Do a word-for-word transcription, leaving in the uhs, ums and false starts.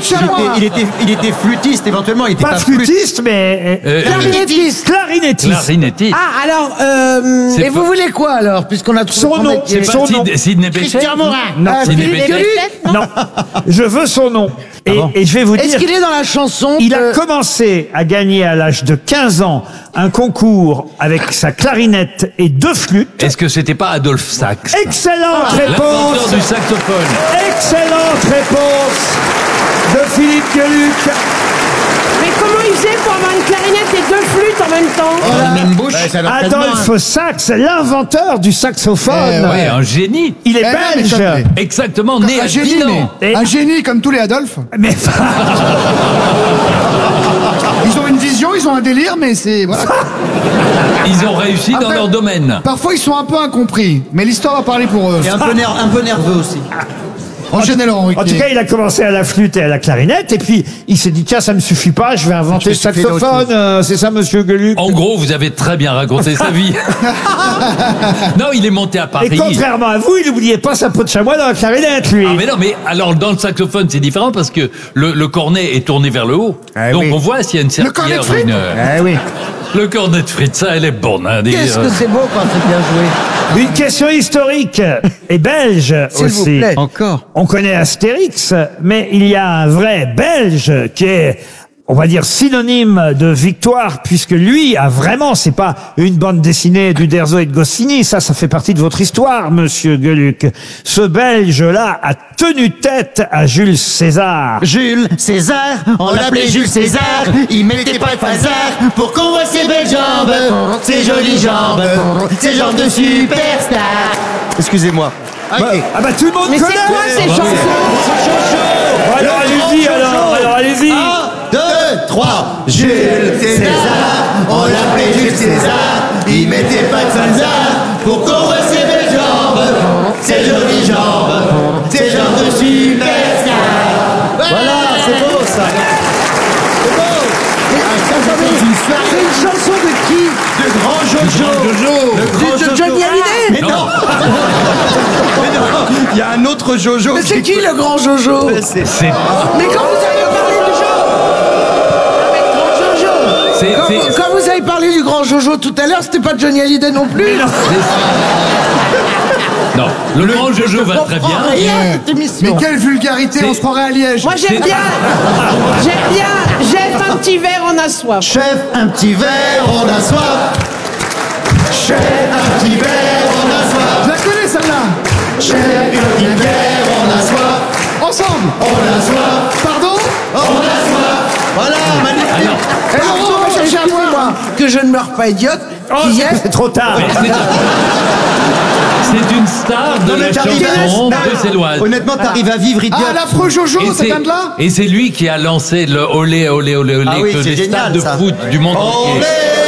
de chamois. Il était, il était flûtiste éventuellement. Il était Pas pas, flûtiste, mais Euh, clarinettiste. Clarinettiste. Clarinettiste. Ah, alors, euh, C'est et vous pas- voulez quoi alors, puisqu'on a trouvé Son nom, métier? c'est Pas son nom. Sid- Sidney Bechet. Christian Morin. Non. Ah, Sidney Philippe Bechet. Gueluc. Non, je veux son nom. Et, bon et je vais vous Est-ce dire, qu'il est dans la chanson il a que- commencé à gagner à l'âge de quinze ans un concours avec sa clarinette et deux flûtes. Est-ce que c'était pas Adolphe Sax? Excellente L'inventeur réponse. du saxophone. Excellente réponse de Philippe Gueluc. Mais comment il faisait pour avoir une clarinette et deux flûtes en même temps? Dans la même bouche. Adolphe Sax, l'inventeur du saxophone. Eh ouais. Ouais, un génie. Il est Eh non, mais belge. ça plaît. Exactement, né Un à génie, Dinan. mais- Et- un génie comme tous les Adolphe. Mais Ils ont une vision, ils ont un délire, mais c'est voilà. Ils ont réussi dans Après- leur domaine. Parfois ils sont un peu incompris, mais l'histoire va parler pour eux. Et un peu, ner- un peu nerveux aussi. Enchaînez Laurent en Ruquier. tout cas, il a commencé à la flûte et à la clarinette, et puis il s'est dit tiens, ça me suffit pas, je vais inventer le Je vais essayer d'autre saxophone. euh, c'est ça, Monsieur Gueluc. En gros, vous avez très bien raconté sa vie. Non, il est monté à Et Paris. contrairement à vous, il n'oubliait pas sa peau de chamois dans la clarinette, lui. Ah mais non, mais alors dans le saxophone c'est différent parce que le, le cornet est tourné vers le haut. Ah Donc oui. on voit s'il y a une Le cornet serpillière de ou frites une... Ah oui. Le cornet de frites, ça elle est bonne. Hein, dire. Qu'est-ce que c'est beau quand c'est bien joué. Une question historique et belge S'il vous aussi. plaît. Encore. On connaît Astérix, mais il y a un vrai Belge qui est, on va dire, synonyme de victoire, puisque lui a vraiment, c'est pas une bande dessinée du Derzo et de Goscinny, ça, ça fait partie de votre histoire, Monsieur Gueluc. Ce Belge-là a tenu tête à Jules César. Jules César, on l'appelait Jules César. Il mettait pas de hasard pour qu'on voit ses belles jambes, ses jolies jambes, ses jambes de superstar. Excusez-moi. Bah, ah bah tout le monde Mais connaît. c'est quoi ces chansons? Bon, alors allez-y, alors, alors allez-y. Un, deux, trois. Jules César, on l'appelait Jules César. Il mettait pas de hasard pour qu'on voit ses belles jambes, ses jolies jambes, ses jambes de superstar. Voilà, c'est beau ça. C'est beau. C'est une chanson de qui? De grand Jojo. Jojo. Le grand De Jojo. Johnny Hallyday? Mais non. Mais non. Il y a un autre Jojo. Mais c'est qui le grand Jojo? C'est C'est Mais quand vous avez parlé du Jojo, avec grand Jojo, c'est- quand, c'est- vous- quand vous avez parlé du grand Jojo tout à l'heure, c'était pas Johnny Hallyday non plus. Non, le, grand Jojo va très bien. Rien, Ouais. cette émission. Mais quelle vulgarité, on se croirait à Liège. Moi j'aime C'est- bien, j'aime bien, Jeff un petit verre, on a soif. Chef, un petit verre, on a soif. Chef, un petit verre, on a soif. Je la connais celle-là. Chef, un petit verre, on a soif. Ensemble. On a soif. Pardon. On a soif. Voilà, magnifique. Et Laurent, on va chercher à Excusez-moi, boire. que je ne meurs pas idiote. Oh, Hier, c'est trop tard. C'est une star de Non, mais la t'arrives à- chanson non, bruxelloise. Honnêtement, t'arrives à vivre idiot. Ah, l'affreux Jojo, Et ça c'est- vient de là. et c'est lui qui a lancé le olé olé olé olé Ah oui, que c'est les génial, stars de ça. foot du monde entier Olé